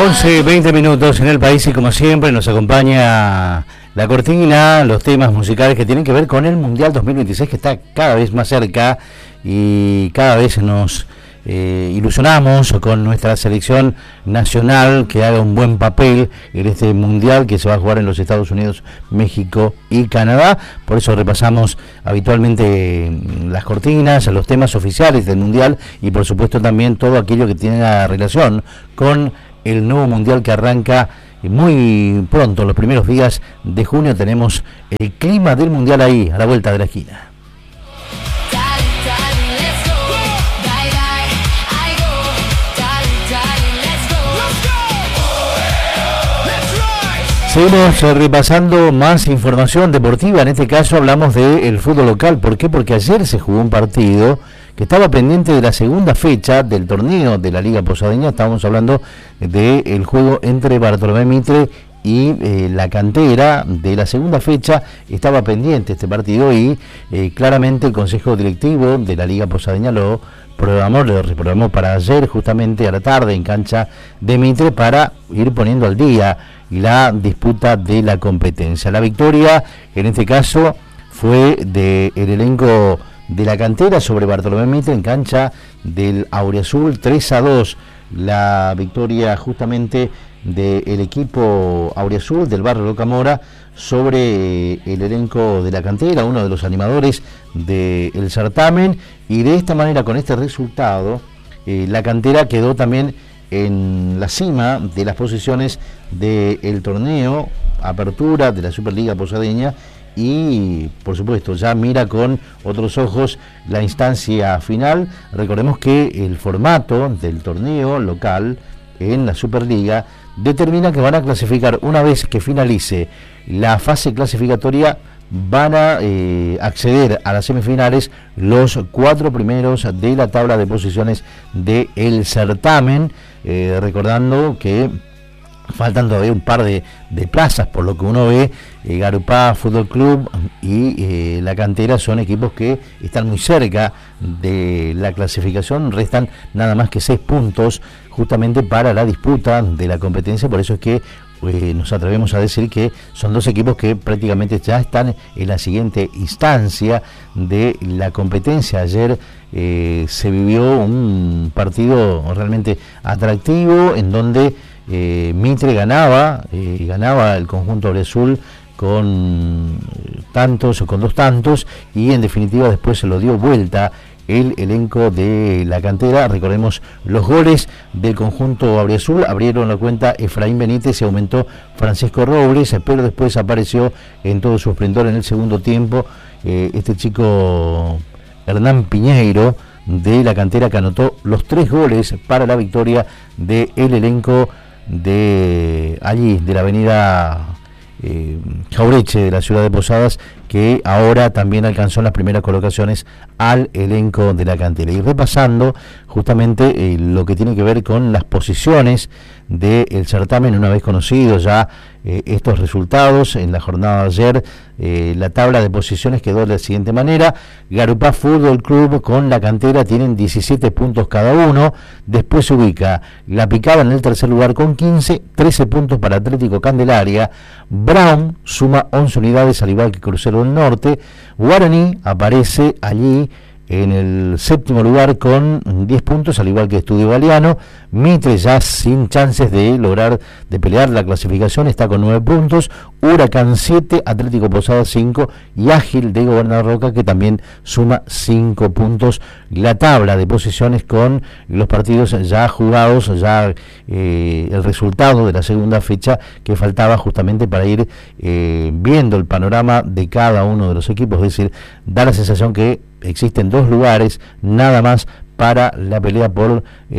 11:20 minutos en el país y como siempre nos acompaña la cortina, los temas musicales que tienen que ver con el Mundial 2026 que está cada vez más cerca y cada vez nos ilusionamos con nuestra selección nacional que haga un buen papel en este Mundial que se va a jugar en los Estados Unidos, México y Canadá. Por eso repasamos habitualmente las cortinas, los temas oficiales del Mundial y por supuesto también todo aquello que tiene relación con el nuevo Mundial que arranca muy pronto, los primeros días de junio. Tenemos el clima del Mundial ahí, a la vuelta de la esquina. Seguimos repasando más información deportiva. En este caso hablamos del fútbol local. ¿Por qué? Porque ayer se jugó un partido que estaba pendiente de la segunda fecha del torneo de la Liga Posadeña. Estábamos hablando del juego entre Bartolomé Mitre y la Cantera. De la segunda fecha estaba pendiente este partido y claramente el Consejo Directivo de la Liga Posadeña lo reprogramó para ayer justamente a la tarde en cancha de Mitre para ir poniendo al día la disputa de la competencia. La victoria en este caso fue del elenco de la Cantera sobre Bartolomé Mitre en cancha del Auriazul, 3-2. La victoria justamente del equipo Auriazul del barrio Locamora sobre el elenco de la Cantera, uno de los animadores del certamen, y de esta manera, con este resultado, la Cantera quedó también en la cima de las posiciones del torneo Apertura de la Superliga Posadeña y por supuesto ya mira con otros ojos la instancia final. Recordemos que el formato del torneo local en la Superliga determina que van a clasificar, una vez que finalice la fase clasificatoria, van a acceder a las semifinales los 4 primeros de la tabla de posiciones del certamen, recordando que faltan todavía un par de plazas, por lo que uno ve. Garupá Fútbol Club y la Cantera son equipos que están muy cerca de la clasificación, restan nada más que 6 puntos justamente para la disputa de la competencia. Por eso es que nos atrevemos a decir que son 2 equipos que prácticamente ya están en la siguiente instancia de la competencia. Ayer se vivió un partido realmente atractivo en donde Mitre ganaba el conjunto Auriazul con 2 tantos y en definitiva después se lo dio vuelta el elenco de la Cantera. Recordemos los goles del conjunto Auriazul: abrieron la cuenta Efraín Benítez y aumentó Francisco Robles, pero después apareció en todo su esplendor en el segundo tiempo este chico Hernán Piñeiro de la Cantera, que anotó los 3 goles para la victoria del elenco de allí, de la avenida Jaureche de la ciudad de Posadas, que ahora también alcanzó las primeras colocaciones al elenco de la Cantera. Y repasando justamente lo que tiene que ver con las posiciones del certamen, una vez conocidos ya estos resultados en la jornada de ayer, la tabla de posiciones quedó de la siguiente manera: Garupá Fútbol Club con la Cantera tienen 17 puntos cada uno. Después se ubica La Picada en el tercer lugar con 15, 13 puntos para Atlético Candelaria. Brown suma 11 unidades al igual que Crucero del Norte. Guaraní aparece allí en el séptimo lugar con 10 puntos, al igual que Estudio Galeano. Mitre ya sin chances de pelear la clasificación, está con 9 puntos. Huracán 7, Atlético Posadas 5 y Ágil de Gobernador Roca, que también suma 5 puntos. La tabla de posiciones con los partidos ya jugados, ya el resultado de la segunda fecha que faltaba justamente para ir viendo el panorama de cada uno de los equipos. Es decir, da la sensación que existen 2 lugares nada más para la pelea por 2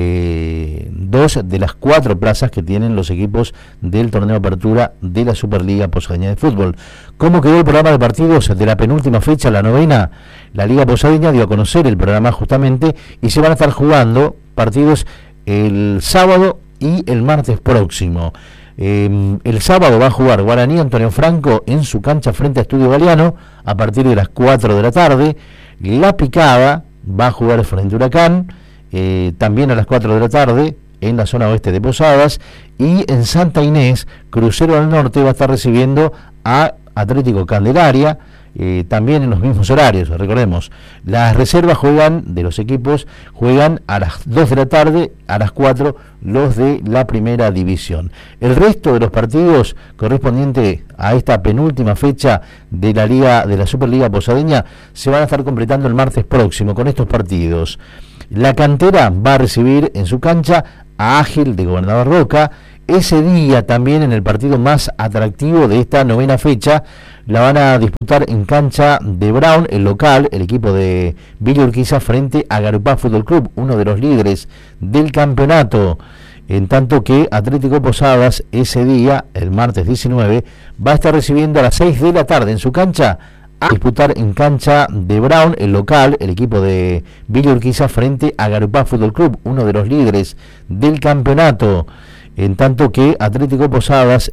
de las 4 plazas que tienen los equipos del torneo Apertura de la Superliga Posadeña de Fútbol. ¿Cómo quedó el programa de partidos de la penúltima fecha, la 9ª? La Liga Posadeña dio a conocer el programa justamente y se van a estar jugando partidos el sábado y el martes próximo. El sábado va a jugar Guaraní Antonio Franco en su cancha frente a Estudio Galeano a partir de las 4 de la tarde. La Picada va a jugar frente a Huracán también a las 4 de la tarde en la zona oeste de Posadas, y en Santa Inés, Crucero del Norte va a estar recibiendo a Atlético Candelaria, también en los mismos horarios. Recordemos, las reservas de los equipos juegan a las 2 de la tarde, a las 4 los de la primera división. El resto de los partidos correspondiente a esta penúltima fecha de la Superliga Posadeña se van a estar completando el martes próximo con estos partidos. La Cantera va a recibir en su cancha a Ágil de Gobernador Roca. Ese día también, en el partido más atractivo de esta novena fecha, la van a disputar en cancha de Brown, el local, el equipo de Villa Urquiza, frente a Garupá Fútbol Club, uno de los líderes del campeonato. En tanto que Atlético Posadas ese día, el martes 19, va a estar recibiendo a las 6 de la tarde en su cancha a disputar en cancha de Brown, el local, el equipo de Villa Urquiza, frente a Garupá Fútbol Club, uno de los líderes del campeonato. En tanto que Atlético Posadas